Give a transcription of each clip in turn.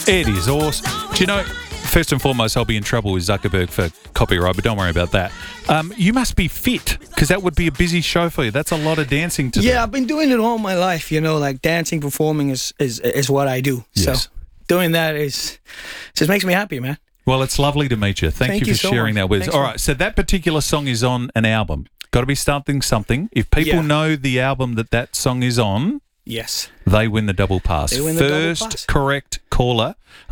It is awesome. Do you know, first and foremost, I'll be in trouble with Zuckerberg for copyright, but don't worry about that. You must be fit, because that would be a busy show for you. That's a lot of dancing to do. Yeah, I've been doing it all my life, like dancing, performing is what I do. Yes. So doing that just makes me happy, man. Well, it's lovely to meet you. Thank you for so sharing much. that with us. Thanks, All man. right, so that particular song is on an album. Got to be something. If people Yeah. know the album that song is on, Yes. they win the double pass. They win the double First pass. correct caller,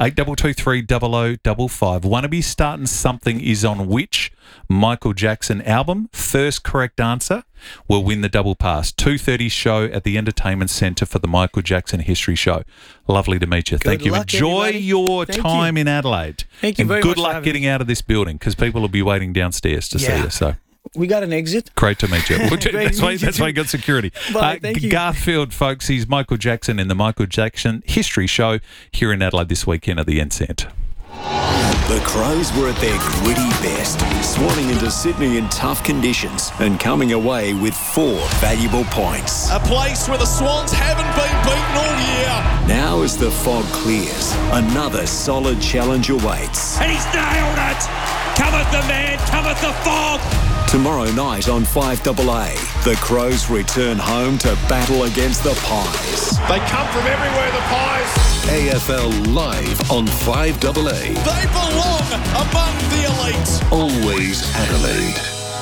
8223 Wannabe starting something is on which Michael Jackson album? First correct answer will win the double pass. 2:30 show at the Entertainment Centre for the Michael Jackson History Show. Lovely to meet you. Thank you. luck, Enjoy everybody. your Thank time in Adelaide. Thank you and very good much for luck having getting out of this building, because people will be waiting downstairs to see Yeah. you. So We got an exit. great to meet you. Great to that's why meet you you got security. Bye, thank you. Garfield, folks, he's Michael Jackson in the Michael Jackson History Show here in Adelaide this weekend at the NCent. The Crows were at their gritty best, swanning into Sydney in tough conditions and coming away with 4 valuable points. A place where the Swans haven't been beaten all year. Now as the fog clears, another solid challenge awaits. And he's nailed it. Cometh the man, cometh the fog. Tomorrow night on 5AA, the Crows return home to battle against the Pies. They come from everywhere, the Pies. AFL Live on 5AA. They belong among the elite. Always Adelaide.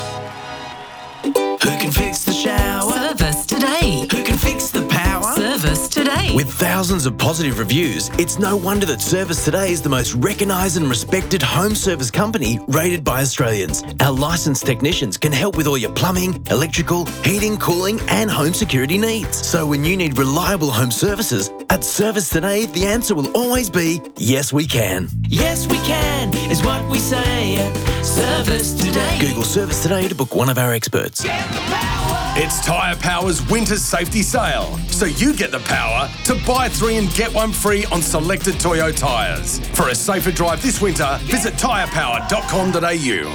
Who can fix the shower? Service today. Who can fix the power? Service today. With thousands of positive reviews, it's no wonder that Service Today is the most recognised and respected home service company rated by Australians. Our licensed technicians can help with all your plumbing, electrical, heating, cooling and home security needs. So when you need reliable home services, at Service Today, the answer will always be, yes we can. Yes we can is what we say at Service Today. Google Service Today to book one of our experts. It's Tyre Power's winter safety sale, so you get the power to buy 3 and get 1 free on selected Toyo tyres. For a safer drive this winter, visit tyrepower.com.au.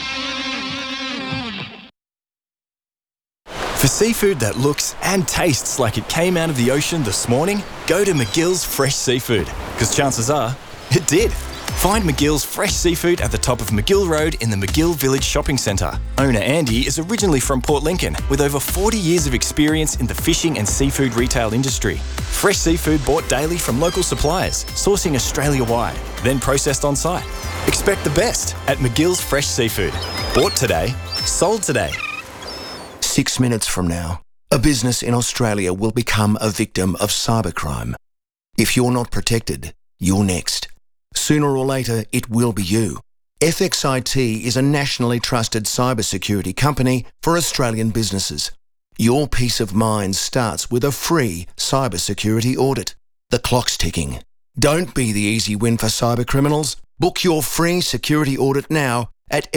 For seafood that looks and tastes like it came out of the ocean this morning, go to McGill's Fresh Seafood, because chances are it did. Find McGill's Fresh Seafood at the top of McGill Road in the McGill Village Shopping Centre. Owner Andy is originally from Port Lincoln with over 40 years of experience in the fishing and seafood retail industry. Fresh seafood bought daily from local suppliers, sourcing Australia-wide, then processed on site. Expect the best at McGill's Fresh Seafood. Bought today, sold today. 6 minutes from now, a business in Australia will become a victim of cybercrime. If you're not protected, you're next. Sooner or later, it will be you. FXIT is a nationally trusted cybersecurity company for Australian businesses. Your peace of mind starts with a free cybersecurity audit. The clock's ticking. Don't be the easy win for cybercriminals. Book your free security audit now at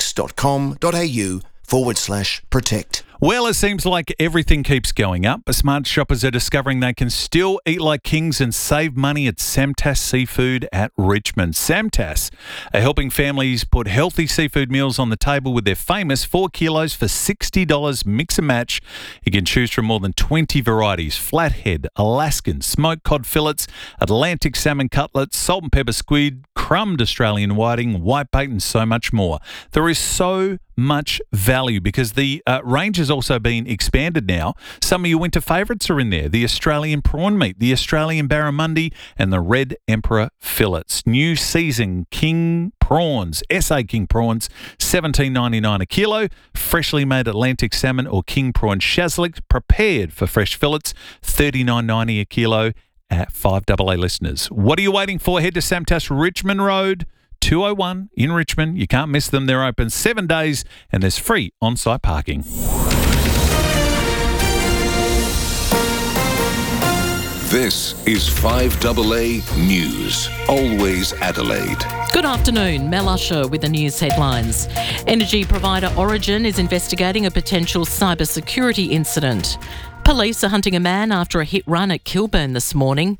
fx.com.au/protect. Well, it seems like everything keeps going up, but smart shoppers are discovering they can still eat like kings and save money at Samtas Seafood at Richmond. Samtas are helping families put healthy seafood meals on the table with their famous 4 kilos for $60 mix and match. You can choose from more than 20 varieties: flathead, Alaskan, smoked cod fillets, Atlantic salmon cutlets, salt and pepper squid, crumbed Australian whiting, whitebait and so much more. There is so much value because the range has also been expanded now. Some of your winter favourites are in there: the Australian prawn meat, the Australian barramundi and the red emperor fillets. New season king prawns, SA king prawns, $17.99 a kilo. Freshly made Atlantic salmon or king prawn shazlik prepared for fresh fillets, $39.90 a kilo at 5AA listeners. What are you waiting for? Head to Samtas Richmond Road, 201 in Richmond. You can't miss them. They're open 7 days and there's free on-site parking. This is 5AA News. Always Adelaide. Good afternoon. Mel Usher with the news headlines. Energy provider Origin is investigating a potential cybersecurity incident. Police are hunting a man after a hit run at Kilburn this morning.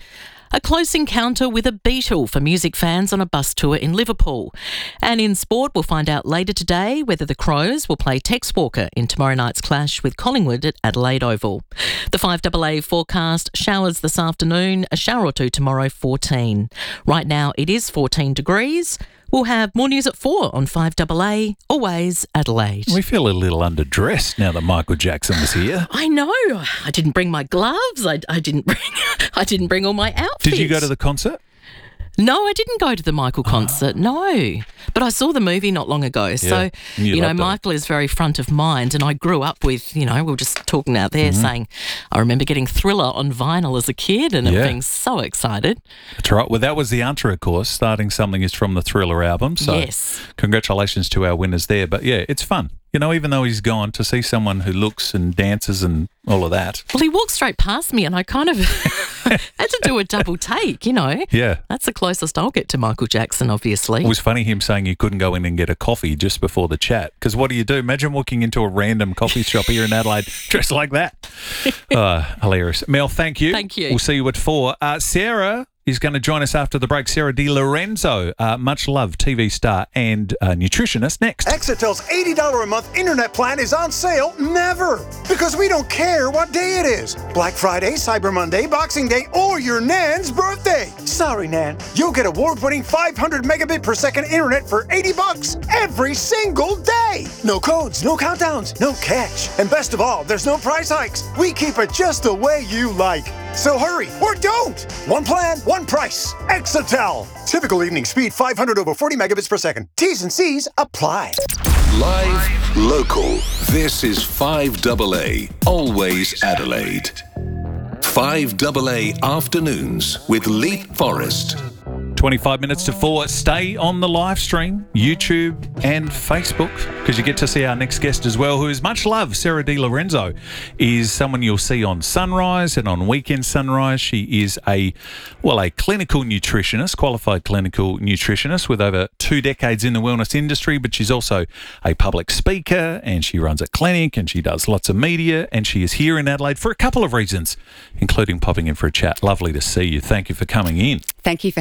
A close encounter with a beetle for music fans on a bus tour in Liverpool. And in sport, we'll find out later today whether the Crows will play Tex Walker in tomorrow night's clash with Collingwood at Adelaide Oval. The 5AA forecast: showers this afternoon, a shower or two tomorrow, 14. Right now it is 14 degrees. We'll have more news at 4 on 5AA, always Adelaide. We feel a little underdressed now that Michael Jackson was here. I know. I didn't bring my gloves. I didn't bring all my outfits. Did you go to the concert? No, I didn't go to the Michael concert, no. But I saw the movie not long ago. So, you know, Michael is very front of mind, and I grew up with, you know, we were just talking out there saying, I remember getting Thriller on vinyl as a kid and being so excited. That's right. Well, that was the answer, of course. Starting Something is from the Thriller album. So yes. Congratulations to our winners there. But yeah, it's fun. You know, even though he's gone, to see someone who looks and dances and all of that. Well, he walked straight past me and I kind of had to do a double take, you know. Yeah. That's the closest I'll get to Michael Jackson, obviously. It was funny him saying you couldn't go in and get a coffee just before the chat. Because what do you do? Imagine walking into a random coffee shop here in Adelaide dressed like that. Hilarious. Mel, thank you. Thank you. We'll see you at 4. Sarah is going to join us after the break. Sarah Di Lorenzo, much loved TV star and nutritionist, next. Exetel's $80 a month internet plan is on sale never, because we don't care what day it is. Black Friday, Cyber Monday, Boxing Day, or your Nan's birthday. Sorry, Nan. You'll get award-winning 500 megabit per second internet for $80 every single day. No codes, no countdowns, no catch. And best of all, there's no price hikes. We keep it just the way you like. So hurry, or don't! One plan, one price. Exetel. Typical evening speed, 500 over 40 megabits per second. T's and C's apply. Live, local. This is 5AA, always Adelaide. 5AA Afternoons with Leap Forest. 25 minutes to 4. Stay on the live stream, YouTube and Facebook, because you get to see our next guest as well, who is much loved. Sarah Di Lorenzo is someone you'll see on Sunrise and on Weekend Sunrise. She is a clinical nutritionist, qualified clinical nutritionist with over 2 decades in the wellness industry, but she's also a public speaker and she runs a clinic and she does lots of media, and she is here in Adelaide for a couple of reasons, including popping in for a chat. Lovely to see you. Thank you for coming in. Thank you for